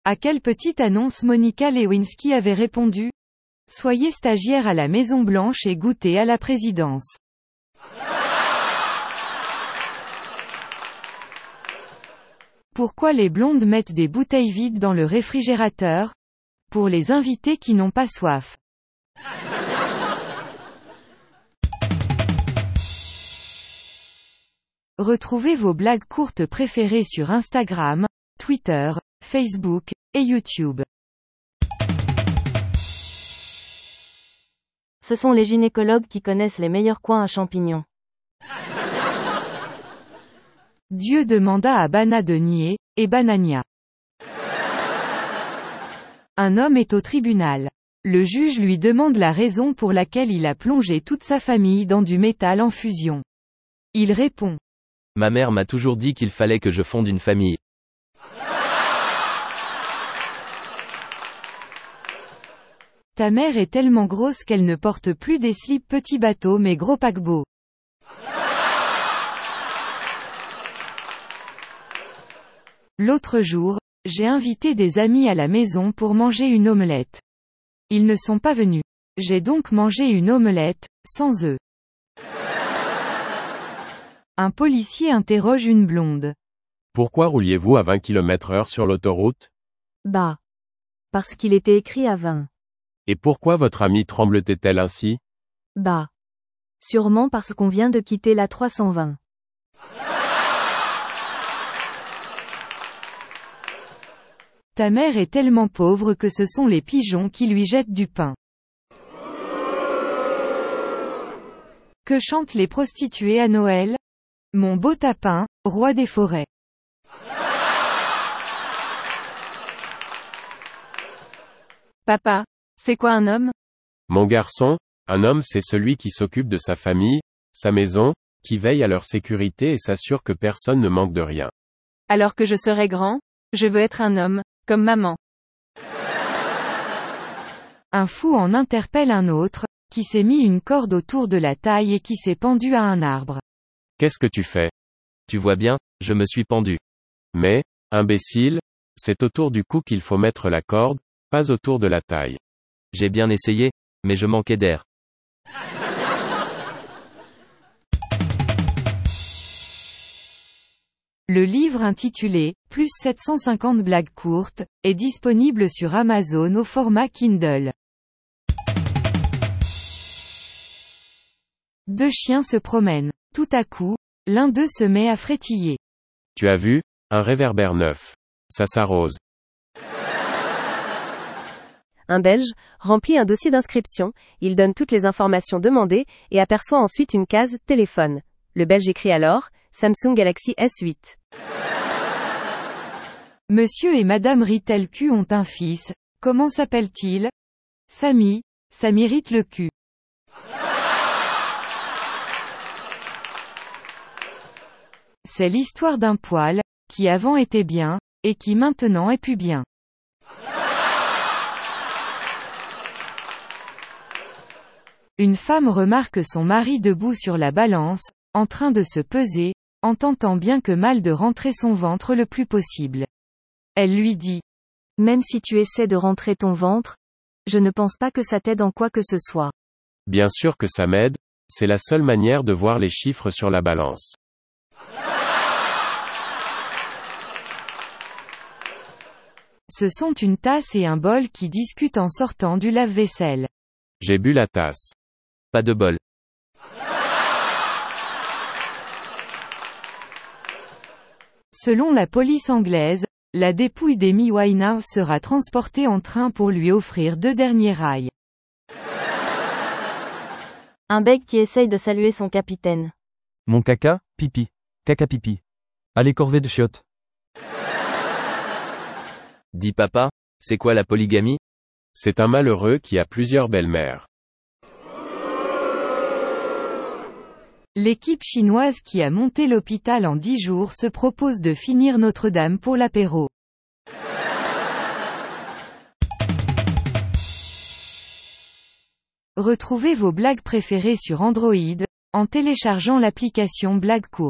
À quelle petite annonce Monica Lewinsky avait répondu? Soyez stagiaire à la Maison Blanche et goûtez à la présidence. Pourquoi les blondes mettent des bouteilles vides dans le réfrigérateur? Pour les invités qui n'ont pas soif. Retrouvez vos blagues courtes préférées sur Instagram, Twitter, Facebook, et YouTube. Ce sont les gynécologues qui connaissent les meilleurs coins à champignons. Dieu demanda à Bana de nier, et Banania. Un homme est au tribunal. Le juge lui demande la raison pour laquelle il a plongé toute sa famille dans du métal en fusion. Il répond. Ma mère m'a toujours dit qu'il fallait que je fonde une famille. Ta mère est tellement grosse qu'elle ne porte plus des slips petits bateaux mais gros paquebots. L'autre jour, j'ai invité des amis à la maison pour manger une omelette. Ils ne sont pas venus. J'ai donc mangé une omelette, sans œufs. Un policier interroge une blonde. Pourquoi rouliez-vous à 20 km/h sur l'autoroute? Bah. Parce qu'il était écrit à 20. Et pourquoi votre amie tremblotait-elle ainsi? Bah. Sûrement parce qu'on vient de quitter la 320. Ta mère est tellement pauvre que ce sont les pigeons qui lui jettent du pain. Que chantent les prostituées à Noël? Mon beau tapin, roi des forêts. Papa, c'est quoi un homme? Mon garçon, un homme c'est celui qui s'occupe de sa famille, sa maison, qui veille à leur sécurité et s'assure que personne ne manque de rien. Alors que je serai grand, je veux être un homme, comme maman. Un fou en interpelle un autre, qui s'est mis une corde autour de la taille et qui s'est pendu à un arbre. Qu'est-ce que tu fais? Tu vois bien, je me suis pendu. Mais, imbécile, c'est autour du cou qu'il faut mettre la corde, pas autour de la taille. J'ai bien essayé, mais je manquais d'air. Le livre intitulé « Plus 750 blagues courtes » est disponible sur Amazon au format Kindle. Deux chiens se promènent. Tout à coup, l'un d'eux se met à frétiller. Tu as vu? Un réverbère neuf. Ça s'arrose. Un Belge remplit un dossier d'inscription, il donne toutes les informations demandées et aperçoit ensuite une case « Téléphone ». Le Belge écrit alors « Samsung Galaxy S8 ». Monsieur et Madame Ritelcu ont un fils. Comment s'appelle-t-il? Samy. Ça m'irrite le cul. C'est l'histoire d'un poil, qui avant était bien, et qui maintenant est plus bien. Une femme remarque son mari debout sur la balance, en train de se peser, en tentant bien que mal de rentrer son ventre le plus possible. Elle lui dit. Même si tu essaies de rentrer ton ventre, je ne pense pas que ça t'aide en quoi que ce soit. Bien sûr que ça m'aide, c'est la seule manière de voir les chiffres sur la balance. Ce sont une tasse et un bol qui discutent en sortant du lave-vaisselle. J'ai bu la tasse. Pas de bol. Selon la police anglaise, la dépouille d'Amy Winehouse sera transportée en train pour lui offrir 2 derniers rails. Un bec qui essaye de saluer son capitaine. Mon caca, pipi. Caca pipi. Allez corvée de chiottes. Dis papa, c'est quoi la polygamie? C'est un malheureux qui a plusieurs belles-mères. L'équipe chinoise qui a monté l'hôpital en 10 jours se propose de finir Notre-Dame pour l'apéro. Retrouvez vos blagues préférées sur Android, en téléchargeant l'application Blagues courtes.